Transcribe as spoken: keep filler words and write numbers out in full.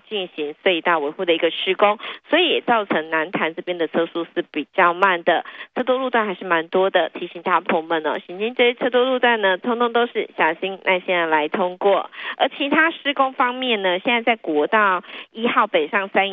进行隧道维护的一个施工，所以也造成南潭这边的车速是比较慢的，车多路段还是蛮多的，提醒大家朋友们呢，行经这些车多路段呢，通通都是小心耐心的来通过。而其他施工方面呢，现在在国道一号北上三